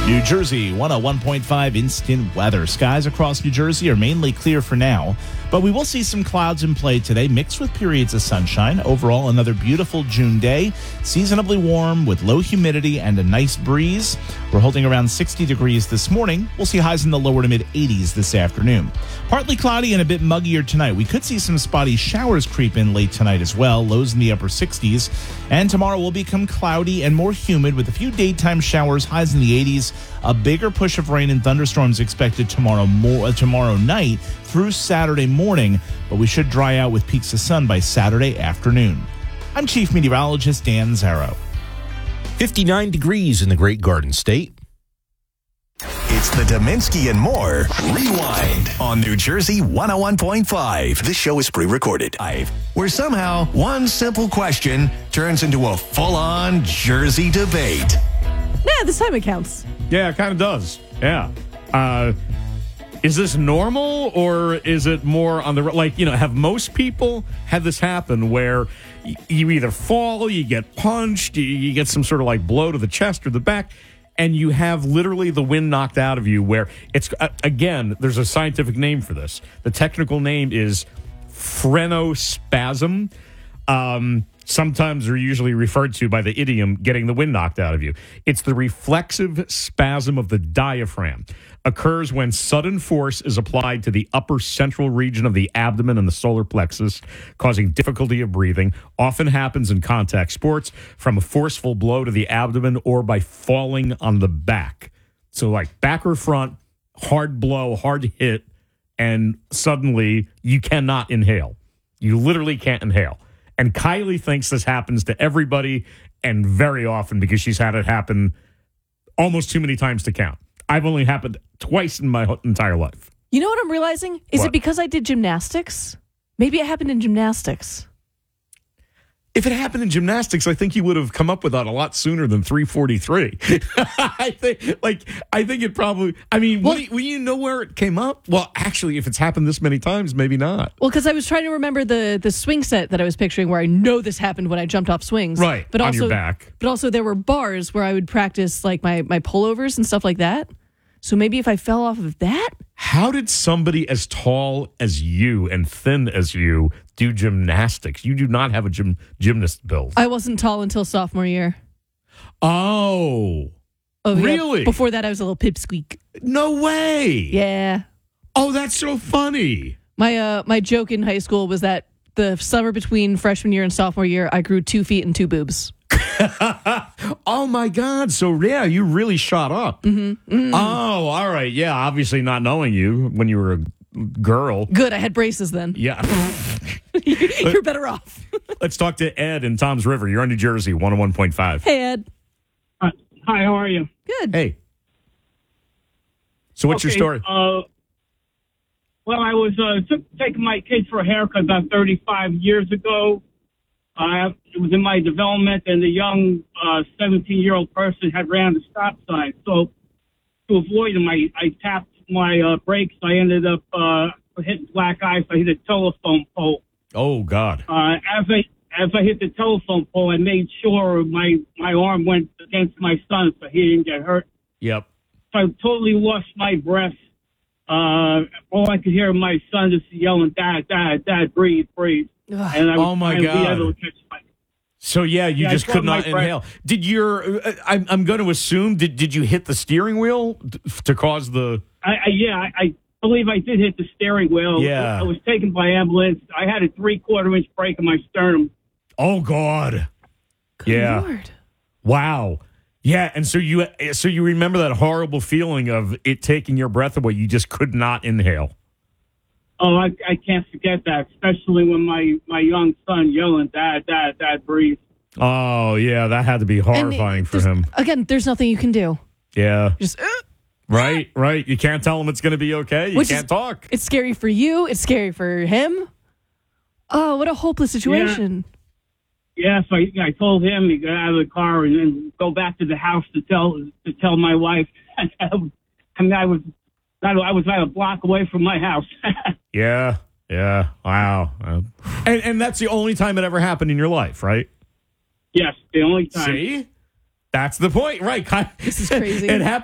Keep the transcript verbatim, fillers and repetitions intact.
New Jersey one oh one point five instant weather. Skies across New Jersey are mainly clear for now, but we will see some clouds in play today, mixed with periods of sunshine. Overall, another beautiful June day, seasonably warm with low humidity and a nice breeze. We're holding around sixty degrees this morning. We'll see highs in the lower to mid eighties this afternoon. Partly cloudy and a bit muggier tonight. We could see some spotty showers creep in late tonight as well, lows in the upper sixties. And tomorrow will become cloudy and more humid with a few daytime showers, highs in the eighties. A bigger push of rain and thunderstorms expected tomorrow more, uh, tomorrow night through Saturday morning, but we should dry out with peaks of sun by Saturday afternoon. I'm Chief Meteorologist Dan Zarrow. fifty-nine degrees in the Great Garden State. It's the Dominski and More Rewind on New Jersey one oh one point five. This show is pre-recorded. Where somehow one simple question turns into a full-on Jersey debate. Yeah, this time it counts. Yeah, it kind of does. Yeah. Uh, is this normal, or is it more on the, like, you know, have most people had this happen where y- you either fall, you get punched, you, you get some sort of like blow to the chest or the back, and you have literally the wind knocked out of you, where it's, uh, again, there's a scientific name for this. The technical name is phrenospasm. Um, sometimes they're usually referred to by the idiom getting the wind knocked out of you. It's the reflexive spasm of the diaphragm. Occurs when sudden force is applied to the upper central region of the abdomen and the solar plexus, causing difficulty of breathing. Often happens in contact sports from a forceful blow to the abdomen or by falling on the back. So like back or front, hard blow, hard hit, and suddenly you cannot inhale. You literally can't inhale. And Kylie thinks this happens to everybody and very often because she's had it happen almost too many times to count. I've only happened twice in my entire life. You know what I'm realizing? Is What? it because I did gymnastics? Maybe it happened in gymnastics. If it happened in gymnastics, I think you would have come up with that a lot sooner than three forty-three. I think, like, I think it probably. I mean, Well- will, you, will you know where it came up? Well, actually, if it's happened this many times, maybe not. Well, because I was trying to remember the the swing set that I was picturing, where I know this happened when I jumped off swings. Right, but on also, your back. But also, there were bars where I would practice like my my pullovers and stuff like that. So maybe if I fell off of that, How did somebody as tall as you and thin as you do gymnastics? You do not have a gym gymnast build. I wasn't tall until sophomore year. Oh, Oh, yeah. Really? Before that, I was a little pipsqueak. no way. Yeah. Oh, that's so funny. My uh my joke in high school was that the summer between freshman year and sophomore year, I grew two feet and two boobs. Oh, my God. So, yeah, you really shot up. Mm-hmm. Mm-hmm. Oh, all right. Yeah, obviously not knowing you when you were a girl. Good, I had braces then. Yeah. You're better off. Let's talk to Ed in Tom's River. You're on New Jersey, one oh one point five. Hey, Ed. Uh, hi, how are you? Good. Hey. So what's Okay, your story? Uh, well, I was uh, took, taking my kids for a haircut about thirty-five years ago. Uh, it was in my development, and the young seventeen-year-old person had ran the stop sign. So to avoid him, I, I tapped my uh, brakes. I ended up uh, hitting black ice. I hit a telephone pole. Oh, God. Uh, as I as I hit the telephone pole, I made sure my, my arm went against my son so he didn't get hurt. Yep. So I totally lost my breath. Uh, all I could hear my son just yelling, "Dad, Dad, Dad, breathe, breathe." Ugh. And I was Oh, my finally God. able to catch my- So, yeah, you Yeah, I just caught could my not breath. inhale. Did your, uh, I'm, I'm going to assume, did, did you hit the steering wheel t- to cause the, I, I, yeah, I, I believe I did hit the steering wheel. Yeah. I was taken by ambulance. I had a three-quarter inch break in my sternum. oh, God. Good Yeah. Lord. Wow. Yeah, and so you so you remember that horrible feeling of it taking your breath away. You just could not inhale. Oh, I, I can't forget that, especially when my, my young son yelling, "Dad, Dad, Dad, breathe." Oh, yeah, that had to be And horrifying for there's- him. Again, there's nothing you can do. Yeah. Just uh, Right, right. You can't tell him it's going to be okay. You Which can't is- talk. it's scary for you. It's scary for him. Oh, what a hopeless situation. Yeah, so I, I told him to get out of the car and then go back to the house to tell to tell my wife. I mean, I was I was about a block away from my house. Yeah, yeah. Wow. Uh, and, and that's the only time it ever happened in your life, right? Yes, the only time. See? That's the point, right? This is crazy. It happened.